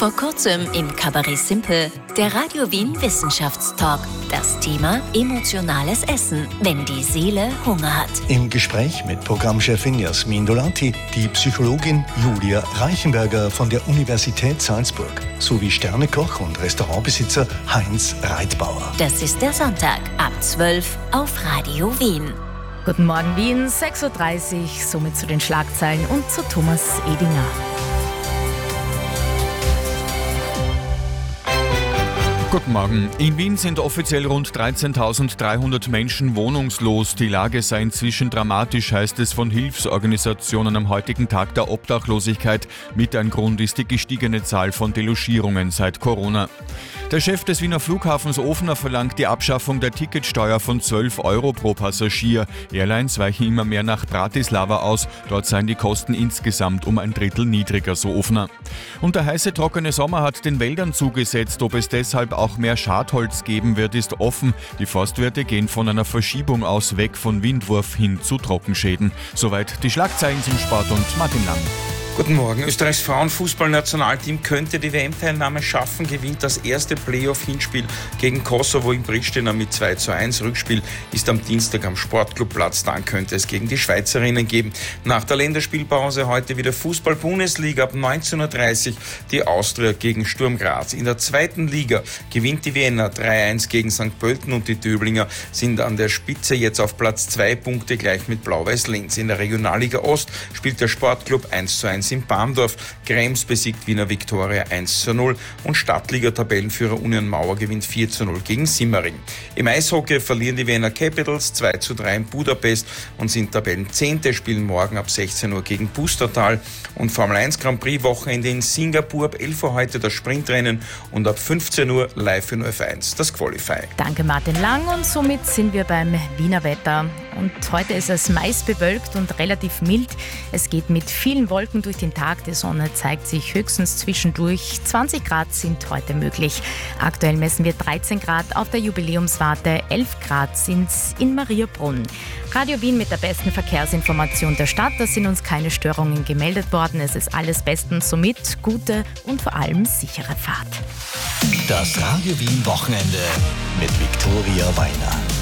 Vor kurzem im Kabarett Simpel, der Radio Wien Wissenschaftstalk. Das Thema emotionales Essen, wenn die Seele Hunger hat. Im Gespräch mit Programmchefin Jasmin Dolati, die Psychologin Julia Reichenberger von der Universität Salzburg sowie Sternekoch und Restaurantbesitzer Heinz Reitbauer. Das ist der Sonntag ab 12 auf Radio Wien. Guten Morgen Wien, 6.30 Uhr, somit zu den Schlagzeilen und zu Thomas Edinger. Guten Morgen. In Wien sind offiziell rund 13.300 Menschen wohnungslos. Die Lage sei inzwischen dramatisch, heißt es von Hilfsorganisationen am heutigen Tag der Obdachlosigkeit. Mit ein Grund ist die gestiegene Zahl von Delogierungen seit Corona. Der Chef des Wiener Flughafens Ofner verlangt die Abschaffung der Ticketsteuer von 12 Euro pro Passagier. Airlines weichen immer mehr nach Bratislava aus. Dort seien die Kosten insgesamt um ein Drittel niedriger, so Ofner. Und der heiße, trockene Sommer hat den Wäldern zugesetzt. Ob es deshalb auch mehr Schadholz geben wird, ist offen. Die Forstwirte gehen von einer Verschiebung aus weg von Windwurf hin zu Trockenschäden. Soweit die Schlagzeilen zum Sport und Martin Lang. Guten Morgen. Österreichs Frauenfußballnationalteam könnte die WM-Teilnahme schaffen, gewinnt das erste Playoff-Hinspiel gegen Kosovo in Pristina mit 2:1. Rückspiel ist am Dienstag am Sportclubplatz, dann könnte es gegen die Schweizerinnen geben. Nach der Länderspielpause heute wieder Fußball-Bundesliga ab 19:30 Uhr die Austria gegen Sturm Graz. In der zweiten Liga gewinnt die Vienna 3:1 gegen St. Pölten und die Döblinger sind an der Spitze jetzt auf Platz 2 Punkte gleich mit Blau-Weiß Linz. In der Regionalliga Ost spielt der Sportclub 1:1 in Barndorf. Krems besiegt Wiener Viktoria 1:0 und Stadtliga-Tabellenführer Union Mauer gewinnt 4:0 gegen Simmering. Im Eishockey verlieren die Wiener Capitals 2:3 in Budapest und sind Tabellenzehnte, spielen morgen ab 16 Uhr gegen Pustertal. Und Formel 1 Grand Prix Wochenende in Singapur, ab 11 Uhr heute das Sprintrennen und ab 15 Uhr live in F1 das Qualify. Danke Martin Lang und somit sind wir beim Wiener Wetter. Und heute ist es meist bewölkt und relativ mild. Es geht mit vielen Wolken durch den Tag. Die Sonne zeigt sich höchstens zwischendurch. 20 Grad sind heute möglich. Aktuell messen wir 13 Grad auf der Jubiläumswarte. 11 Grad sind's in Mariabrunn. Radio Wien mit der besten Verkehrsinformation der Stadt. Da sind uns keine Störungen gemeldet worden. Es ist alles bestens, somit gute und vor allem sichere Fahrt. Das Radio Wien Wochenende mit Viktoria Weiner.